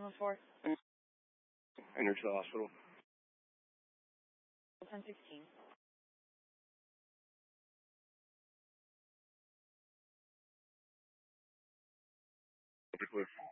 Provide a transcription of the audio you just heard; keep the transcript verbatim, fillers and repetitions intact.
thirteen one four. Enter to the hospital. ten sixteen. Clear.